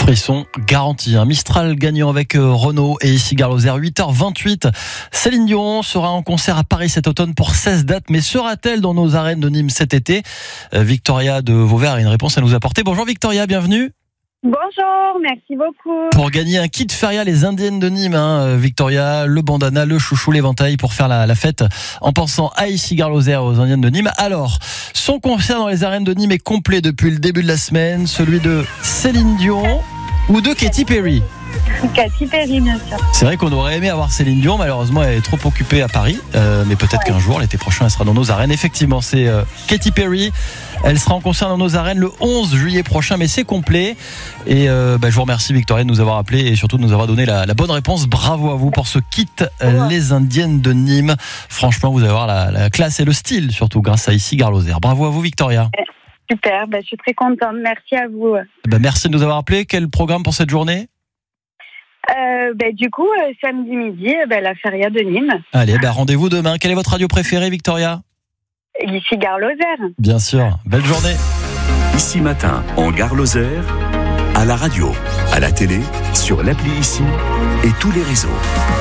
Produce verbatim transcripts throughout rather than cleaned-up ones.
Frisson garanti. Un Mistral gagnant avec Renault et ici Gare Lozère. huit heures vingt-huit. Céline Dion sera en concert à Paris cet automne pour seize dates. Mais sera-t-elle dans nos arènes de Nîmes cet été ? Victoria de Vauvert a une réponse à nous apporter. Bonjour Victoria, bienvenue. Bonjour, merci beaucoup. Pour gagner un kit feria, les Indiennes de Nîmes, hein, Victoria, le bandana, le chouchou, l'éventail pour faire la, la fête en pensant à ici Gare Lozère aux Indiennes de Nîmes. Alors, son concert dans les arènes de Nîmes est complet depuis le début de la semaine, celui de Céline Dion ou de Katy Perry. Katy Perry, bien sûr. C'est vrai qu'on aurait aimé avoir Céline Dion, malheureusement elle est trop occupée à Paris, euh, mais peut-être ouais. qu'un jour, l'été prochain, elle sera dans nos arènes. Effectivement, c'est euh, Katy Perry. Elle sera en concert dans nos arènes le onze juillet prochain, mais c'est complet. Et euh, bah, je vous remercie Victoria de nous avoir appelé et surtout de nous avoir donné la, la bonne réponse. Bravo à vous pour ce kit euh, ouais. Les Indiennes de Nîmes. Franchement, vous allez avoir la, la classe et le style, surtout grâce à ici Gare Lozère. Bravo à vous Victoria. Super, bah, je suis très contente. Merci à vous. Bah, merci de nous avoir appelé. Quel programme pour cette journée ? Euh, bah, du coup, euh, samedi midi, bah, la feria de Nîmes. Allez, bah, rendez-vous demain. Quelle est votre radio préférée, Victoria ? Ici Gare Lozère. Bien sûr. Belle journée. Ici matin, en Gare Lozère, à la radio, à la télé, sur l'appli Ici et tous les réseaux.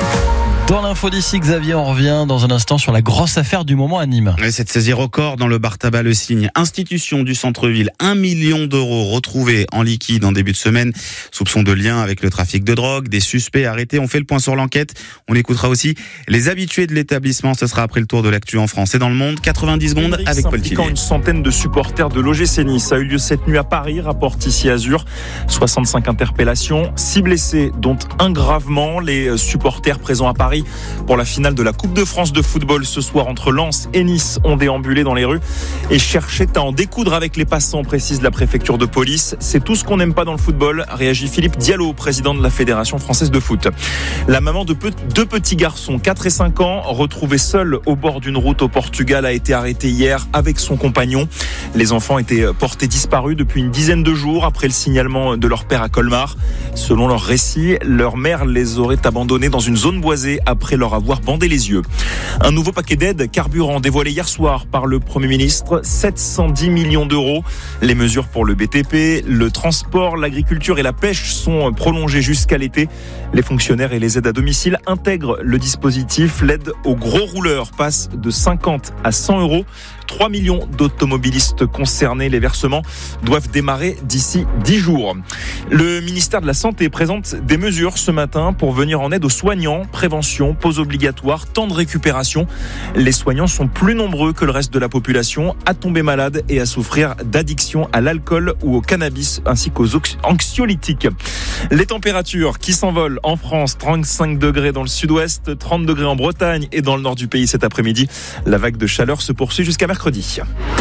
Dans l'info d'ici, Xavier, on revient dans un instant sur la grosse affaire du moment à Nîmes. Et cette saisie record dans le bar tabac Le Cygne. Institution du centre-ville, un million d'euros retrouvés en liquide en début de semaine. Soupçon de lien avec le trafic de drogue, des suspects arrêtés. On fait le point sur l'enquête. On écoutera aussi les habitués de l'établissement. Ce sera après le tour de l'actu en France et dans le monde. quatre-vingt-dix secondes avec Paul Tillet. Une centaine de supporters de l'O G C Nice a eu lieu cette nuit à Paris, rapporte ici Azur. soixante-cinq interpellations, six blessés, dont un gravement. Les supporters présents à Paris pour la finale de la Coupe de France de football ce soir entre Lens et Nice ont déambulé dans les rues et cherchaient à en découdre avec les passants, précise la préfecture de police. C'est tout ce qu'on n'aime pas dans le football, réagit Philippe Diallo, président de la Fédération française de foot. La maman de pe- deux petits garçons, quatre et cinq ans, retrouvés seuls au bord d'une route au Portugal, a été arrêtée hier avec son compagnon. Les enfants étaient portés disparus depuis une dizaine de jours après le signalement de leur père à Colmar. Selon leur récit, leur mère les aurait abandonnés dans une zone boisée après leur avoir bandé les yeux. Un nouveau paquet d'aides carburant dévoilé hier soir par le Premier ministre, sept cent dix millions d'euros. Les mesures pour le B T P, le transport, l'agriculture et la pêche sont prolongées jusqu'à l'été. Les fonctionnaires et les aides à domicile intègrent le dispositif. L'aide aux gros rouleurs passe de cinquante à cent euros. trois millions d'automobilistes concernés. Les versements doivent démarrer d'ici dix jours. Le ministère de la Santé présente des mesures ce matin pour venir en aide aux soignants. Prévention, pause obligatoire, temps de récupération. Les soignants sont plus nombreux que le reste de la population à tomber malade et à souffrir d'addiction à l'alcool ou au cannabis ainsi qu'aux anxiolytiques. Les températures qui s'envolent en France, trente-cinq degrés dans le sud-ouest, trente degrés en Bretagne et dans le nord du pays cet après-midi. La vague de chaleur se poursuit jusqu'à mercredi.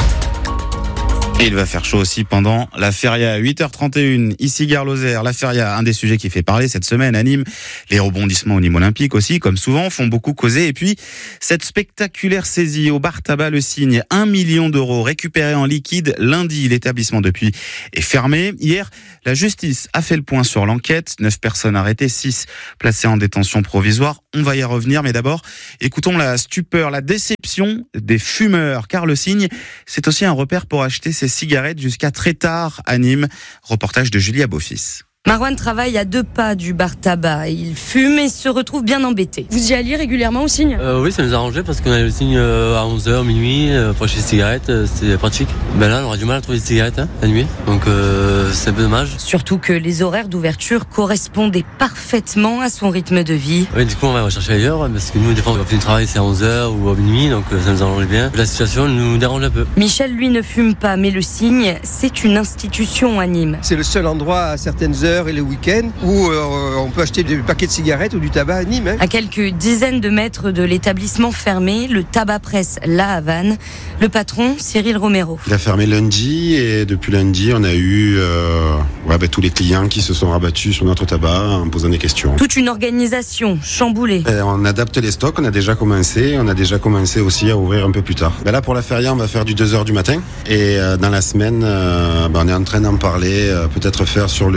Et il va faire chaud aussi pendant la feria. huit heures trente et une, ici Gare Lozère. La feria, un des sujets qui fait parler cette semaine à Nîmes. Les rebondissements au Nîmes olympique aussi, comme souvent, font beaucoup causer. Et puis, cette spectaculaire saisie au bar tabac Le Cygne. Un million d'euros récupérés en liquide. Lundi, l'établissement depuis est fermé. Hier, la justice a fait le point sur l'enquête. Neuf personnes arrêtées, six placées en détention provisoire. On va y revenir, mais d'abord, écoutons la stupeur, la déception des fumeurs. Car Le Cygne, c'est aussi un repère pour acheter ses cigarettes jusqu'à très tard à Nîmes. Reportage de Julia Beaufils. Marwan travaille à deux pas du bar tabac. Il fume et se retrouve bien embêté. Vous y alliez régulièrement au Cygne ? euh, Oui, ça nous arrangeait parce qu'on avait le Cygne à onze heures, minuit, euh, pour acheter des cigarettes, euh, c'était pratique. Ben là, on aura du mal à trouver des cigarettes hein, la nuit, donc euh, c'est un peu dommage. Surtout que les horaires d'ouverture correspondaient parfaitement à son rythme de vie. Oui, du coup, on va rechercher ailleurs parce que nous, des fois, on va finir le travail, c'est à onze heures ou à minuit, donc ça nous arrange bien. La situation nous dérange un peu. Michel, lui, ne fume pas, mais le Cygne, c'est une institution à Nîmes. C'est le seul endroit à certaines heures et le week-end où euh, on peut acheter des paquets de cigarettes ou du tabac à Nîmes. Hein. À quelques dizaines de mètres de l'établissement fermé, le tabac presse La Havane. Le patron, Cyril Romero. Il a fermé lundi et depuis lundi, on a eu euh, ouais, bah, tous les clients qui se sont rabattus sur notre tabac en posant des questions. Toute une organisation chamboulée. Et on adapte les stocks, on a déjà commencé. On a déjà commencé aussi à ouvrir un peu plus tard. Ben là, pour la feria, on va faire du deux heures du matin. Et euh, dans la semaine, euh, ben, on est en train d'en parler, euh, peut-être faire sur le jeudi, vendredi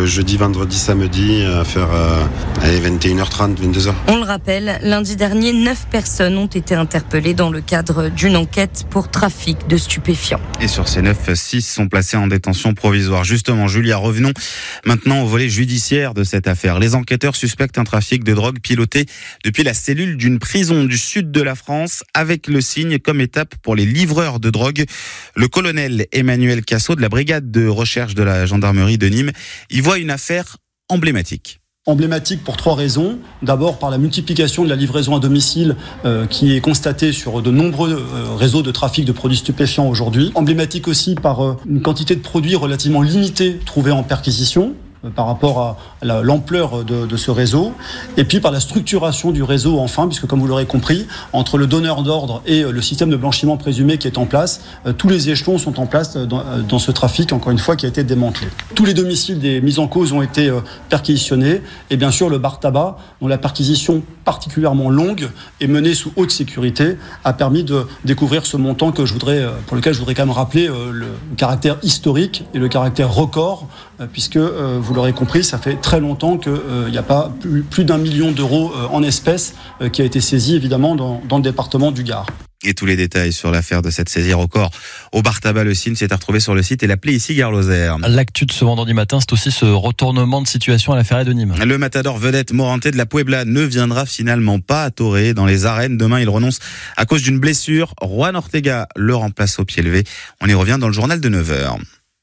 vendredi, samedi à faire euh, allez, vingt et une heures trente, vingt-deux heures. On le rappelle, lundi dernier, neuf personnes ont été interpellées dans le cadre d'une enquête pour trafic de stupéfiants. Et sur ces neuf, six sont placés en détention provisoire. Justement, Julia, revenons maintenant au volet judiciaire de cette affaire. Les enquêteurs suspectent un trafic de drogue piloté depuis la cellule d'une prison du sud de la France, avec le Cygne comme étape pour les livreurs de drogue. Le colonel Emmanuel Cassot de la brigade de recherche de la gendarmerie de Nîmes y voit une affaire emblématique. Emblématique pour trois raisons. D'abord par la multiplication de la livraison à domicile euh, qui est constatée sur de nombreux euh, réseaux de trafic de produits stupéfiants aujourd'hui. Emblématique aussi par euh, une quantité de produits relativement limitée trouvée en perquisition euh, par rapport à la, l'ampleur de, de ce réseau. Et puis par la structuration du réseau enfin, puisque comme vous l'aurez compris, entre le donneur d'ordre et euh, le système de blanchiment présumé qui est en place, euh, tous les échelons sont en place dans, euh, dans ce trafic, encore une fois, qui a été démantelé. Tous les domiciles des mises en cause ont été euh, perquisitionnés. Et bien sûr, le bar tabac, dont la perquisition particulièrement longue et menée sous haute sécurité, a permis de découvrir ce montant que je voudrais, pour lequel je voudrais quand même rappeler euh, le caractère historique et le caractère record, euh, puisque, euh, vous l'aurez compris, ça fait très longtemps qu'il n'y euh, a pas plus, plus d'un million d'euros euh, en espèces euh, qui a été saisi, évidemment, dans, dans le département du Gard. Et tous les détails sur l'affaire de cette saisie record au bar tabac le Cygne, c'est à retrouver sur le site et l'appli ici Gare Lozère. L'actu de ce vendredi matin, c'est aussi ce retournement de situation à la Feria de Nîmes. Le matador vedette Morante de la Puebla ne viendra finalement pas à Toré dans les arènes. Demain, il renonce à cause d'une blessure. Juan Ortega le remplace au pied levé. On y revient dans le journal de neuf heures.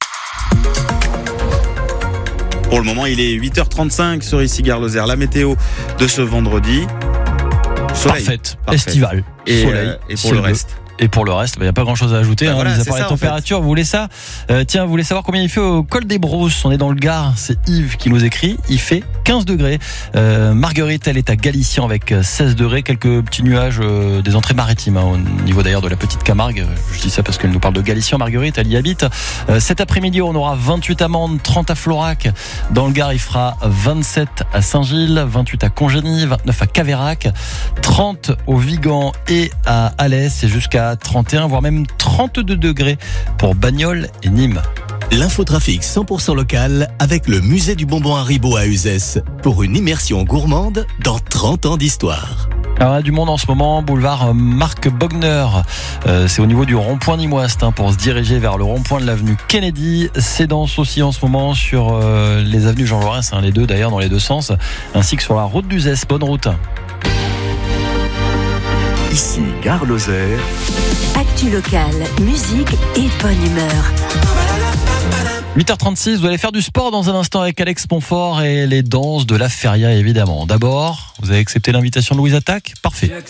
Pour le moment, il est huit heures trente-cinq sur ici Gare Lozère. La météo de ce vendredi. Soleil. Parfaite, Parfait. Estival, et, soleil, euh, et pour le reste bleu. Et pour le reste, il bah, n'y a pas grand chose à ajouter, bah, hein, voilà, mis à part ça, les températures. En fait. Vous voulez ça euh, Tiens, vous voulez savoir combien il fait au col des Brousses? On est dans le Gard, c'est Yves qui nous écrit. Il fait quinze degrés. Euh, Marguerite, elle est à Galician avec seize degrés. Quelques petits nuages euh, des entrées maritimes, hein, au niveau d'ailleurs de la petite Camargue. Je dis ça parce qu'elle nous parle de Galician. Marguerite, elle y habite. Euh, cet après-midi, on aura vingt-huit à Mende, trente à Florac. Dans le Gard, il fera vingt-sept à Saint-Gilles, vingt-huit à Congénie, vingt-neuf à Caveyrac, trente au Vigan et à Alès, et jusqu'à trente et un, voire même trente-deux degrés pour Bagnoles et Nîmes. L'infotrafic cent pour cent local avec le musée du bonbon Haribo à Uzès pour une immersion gourmande dans trente ans d'histoire. Alors, il y a du monde en ce moment, boulevard Marc Bogner. Euh, c'est au niveau du rond-point Nîmoiste, hein, pour se diriger vers le rond-point de l'avenue Kennedy. C'est dense aussi en ce moment sur euh, les avenues Jean Jaurès, hein, les deux d'ailleurs dans les deux sens, ainsi que sur la route d'Uzès. Bonne route. Ici Gare Lozère. Actu locale, musique et bonne humeur. huit heures trente-six, vous allez faire du sport dans un instant avec Alex Montfort et les danses de la Feria évidemment. D'abord, vous avez accepté l'invitation de Louise Attaque? Parfait.